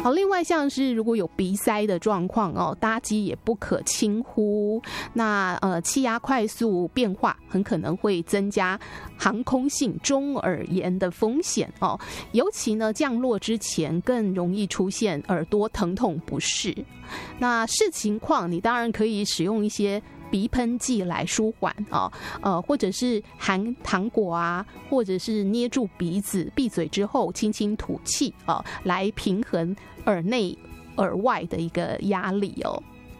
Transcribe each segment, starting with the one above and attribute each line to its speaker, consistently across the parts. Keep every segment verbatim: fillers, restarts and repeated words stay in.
Speaker 1: 好，另外像是如果有鼻塞的状况哦，搭机也不可轻忽。那呃，气压快速变化很可能会增加航空性中耳炎的风险哦，尤其呢降落之前更容易出现耳朵疼痛不适。那视情况，你当然可以使用一些鼻喷剂来舒缓啊，呃，或者是含糖果啊，或者是捏住鼻子，闭嘴之后轻轻吐气啊，来平衡耳内耳外的一个压力哦。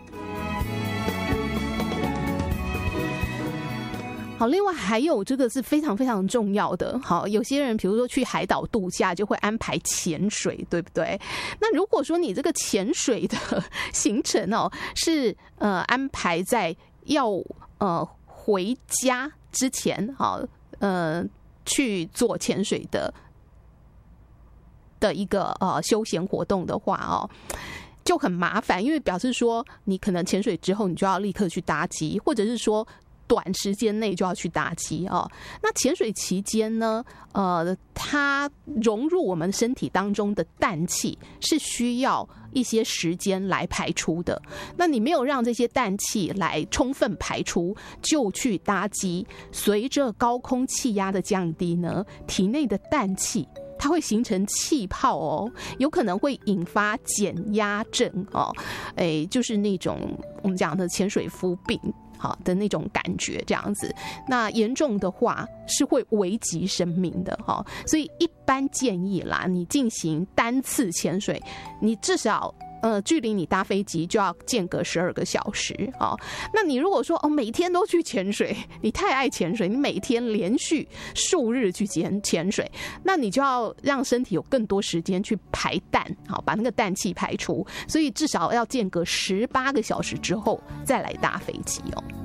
Speaker 1: 好，另外还有这个是非常非常重要的。好，有些人比如说去海岛度假就会安排潜水，对不对？那如果说你这个潜水的行程哦是呃安排在要呃回家之前，好呃去做潜水的的一个呃休闲活动的话哦，就很麻烦，因为表示说你可能潜水之后你就要立刻去搭机，或者是说短时间内就要去搭机哦。那潜水期间呢，呃，它融入我们身体当中的氮气是需要一些时间来排出的。那你没有让这些氮气来充分排出，就去搭机，随着高空气压的降低呢，体内的氮气它会形成气泡哦，有可能会引发减压症哦，哎，就是那种我们讲的潜水夫病。好的那种感觉这样子，那严重的话是会危及生命的哈，所以一般建议啦，你进行单次潜水，你至少呃距离你搭飞机就要间隔十二个小时哦。那你如果说哦每天都去潜水，你太爱潜水，你每天连续数日去潜潜水，那你就要让身体有更多时间去排氮，好把那个氮气排出，所以至少要间隔十八个小时之后再来搭飞机哦。